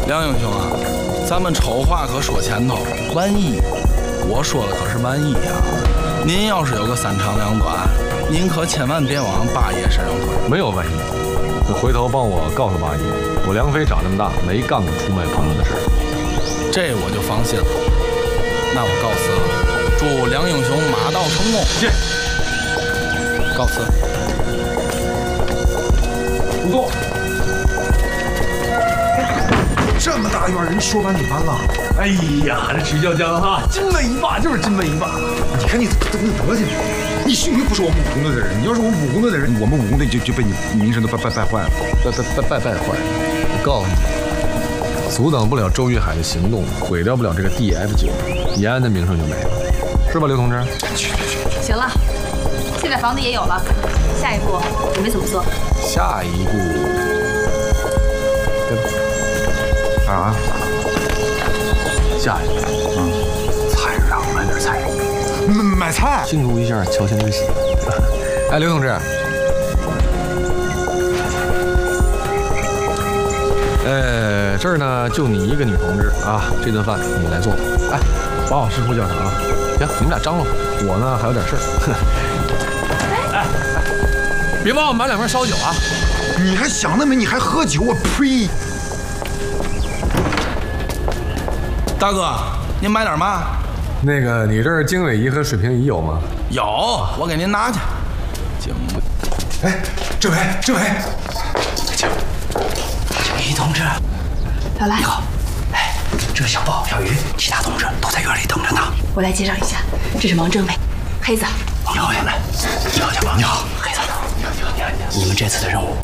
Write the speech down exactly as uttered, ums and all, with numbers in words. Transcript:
梁英雄啊，咱们丑话可说前头，万一，我说的可是万一啊。您要是有个三长两短，您可千万别往八爷身上推。 没有万一，你回头帮我告诉八爷，我梁飞长这么大没干过出卖朋友的事。 这我就放心了。那我告辞了，祝梁英雄马到成功。 谢。 告辞。 不动。 这么大院人说完就完了。 哎呀，这曲筱绡哈，金门一霸就是金门一霸。 你看你怎么德行？你兄弟不是我们武工队的人，你要是我们武工队的人，我们武工队就就被你名声都败败败坏了， 败败败败败坏了。我告诉你，阻挡不了周玉海的行动，毁掉不了这个 D F 九，延安的名声就没了，是吧，刘同志？ 去去去！ 行了，现在房子也有了，下一步准备怎么做？ 下一步，对吧？ 啊？ 下一步，嗯，菜市场买点菜， 买菜， 庆祝一下乔迁之喜。哎，刘同志，呃，这儿呢就你一个女同志啊，这顿饭你来做。哎，把我师傅叫上啊。行，你们俩张罗，我呢还有点事儿。哎，别忘了买两瓶烧酒啊！ 你还想那么？你还喝酒？我呸！ 大哥，您买点嘛？ 那个，你这儿经纬仪和水平仪有吗？ 有，我给您拿去。经纬， 哎，政委，政委， 经纬仪同志， 老来， 你好。哎，这是小豹、小鱼，其他同志都在院里等着呢。 我来介绍一下，这是王政委，黑子。 王政委来，你好，小豹。你好，黑子。你好，你好，你好。你们这次的任务